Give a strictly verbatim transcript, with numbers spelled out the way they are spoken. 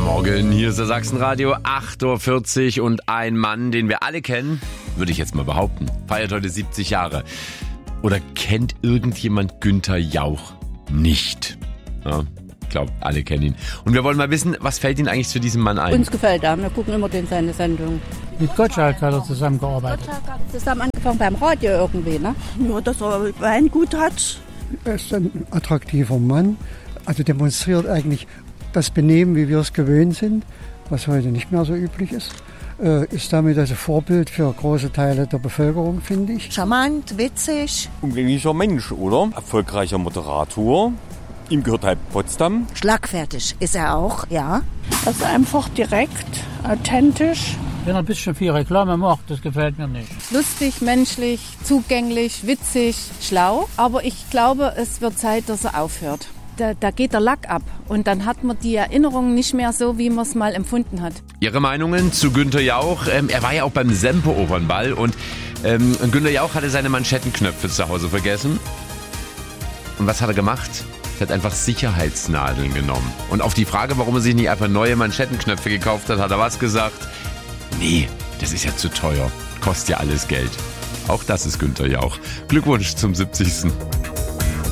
Morgen, hier ist der Sachsenradio, acht Uhr vierzig und ein Mann, den wir alle kennen, würde ich jetzt mal behaupten, feiert heute siebzig Jahre. Oder kennt irgendjemand Günther Jauch nicht? Ja, ich glaube, alle kennen ihn. Und wir wollen mal wissen, was fällt Ihnen eigentlich zu diesem Mann ein? Uns gefällt er, wir gucken immer den seine Sendung. Mit Gottschalk hat er zusammengearbeitet. Gottschalk hat zusammen angefangen beim Radio irgendwie, ne? Ja, dass er Wein gut hat. Er ist ein attraktiver Mann, also demonstriert eigentlich das Benehmen, wie wir es gewöhnt sind, was heute nicht mehr so üblich ist. Äh, ist damit also Vorbild für große Teile der Bevölkerung, finde ich. Charmant, witzig. Umgänglicher Mensch, oder? Erfolgreicher Moderator. Ihm gehört halt Potsdam. Schlagfertig ist er auch, ja. Also einfach direkt, authentisch. Wenn er ein bisschen viel Reklame macht, das gefällt mir nicht. Lustig, menschlich, zugänglich, witzig, schlau. Aber ich glaube, es wird Zeit, dass er aufhört. Da, da geht der Lack ab und dann hat man die Erinnerungen nicht mehr so, wie man es mal empfunden hat. Ihre Meinungen zu Günther Jauch? Ähm, er war ja auch beim Semper-Opernball und ähm, Günther Jauch hatte seine Manschettenknöpfe zu Hause vergessen. Und was hat er gemacht? Er hat einfach Sicherheitsnadeln genommen. Und auf die Frage, warum er sich nicht einfach neue Manschettenknöpfe gekauft hat, hat er was gesagt? Nee, das ist ja zu teuer. Kostet ja alles Geld. Auch das ist Günther Jauch. Glückwunsch zum siebzigsten